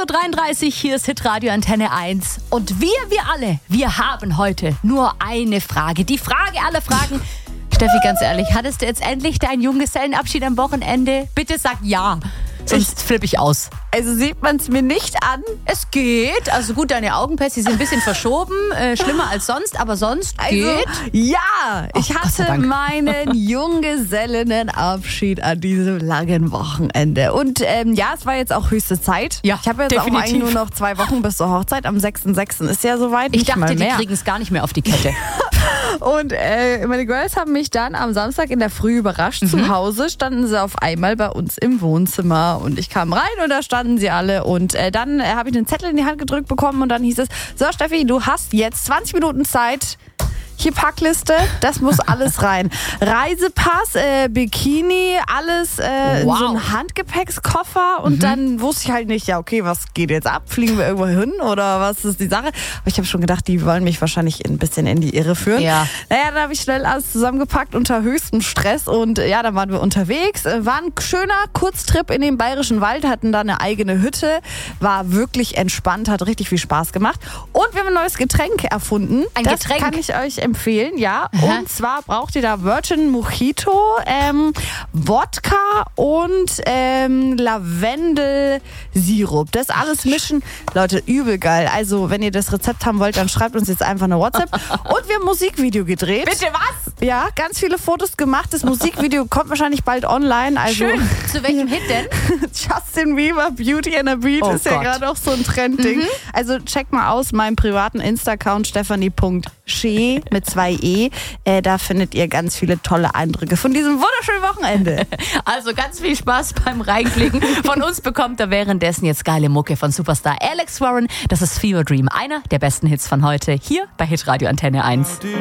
6.33 Uhr, hier ist Hitradio Antenne 1. Und wir alle, wir haben heute nur eine Frage. Die Frage aller Fragen. Steffi, ganz ehrlich, hattest du jetzt endlich deinen Junggesellenabschied am Wochenende? Bitte sag ja, sonst flippe ich aus. Also sieht man es mir nicht an. Es geht. Also gut, deine Augenpads, die sind ein bisschen verschoben. Schlimmer als sonst, aber sonst geht. Ja, ich Gott sei hatte Dank. meinen Junggesellenabschied an diesem langen Wochenende. Und ja, es war jetzt auch höchste Zeit. Ja, ich habe jetzt definitiv. auch eigentlich nur noch 2 Wochen bis zur Hochzeit. Am 6.6. ist ja soweit. Ich nicht dachte, mal die mehr. kriegen es gar nicht mehr auf die Kette. Und meine Girls haben mich dann am Samstag in der Früh überrascht. Zu Hause standen sie auf einmal bei uns im Wohnzimmer und ich kam rein und da standen sie alle und dann habe ich einen Zettel in die Hand gedrückt bekommen und dann hieß es, so Steffi, du hast jetzt 20 Minuten Zeit. Hier Packliste, das muss alles rein. Reisepass, Bikini, alles in so einen Handgepäckskoffer und dann wusste ich halt nicht, ja okay, was geht jetzt ab? Fliegen wir irgendwo hin oder was ist die Sache? Aber ich habe schon gedacht, die wollen mich wahrscheinlich ein bisschen in die Irre führen. Ja. Naja, dann habe ich schnell alles zusammengepackt unter höchstem Stress und ja, dann waren wir unterwegs. War ein schöner Kurztrip in den Bayerischen Wald, hatten da eine eigene Hütte, war wirklich entspannt, hat richtig viel Spaß gemacht und wir haben ein neues Getränk erfunden. Ein das Getränk? kann ich euch empfehlen, ja. Und zwar braucht ihr da Virgin Mojito, Wodka und Lavendelsirup. Das alles mischen. Leute, übel geil. Also, wenn ihr das Rezept haben wollt, dann schreibt uns jetzt einfach eine WhatsApp. Und wir haben ein Musikvideo gedreht. Bitte was? Ja, ganz viele Fotos gemacht. Das Musikvideo kommt wahrscheinlich bald online. Also Schön. Zu welchem Hit denn? Justin Bieber, Beauty and a Beat, Oh ist ja Gott. gerade auch so ein Trendding. Also check mal aus meinem privaten Insta-Account stephanie.schee mit 2 E. Da findet ihr ganz viele tolle Eindrücke von diesem wunderschönen Wochenende. Also ganz viel Spaß beim Reinklicken. Von uns bekommt er währenddessen jetzt geile Mucke von Superstar Alex Warren. Das ist Fever Dream, einer der besten Hits von heute, hier bei Hitradio Antenne 1.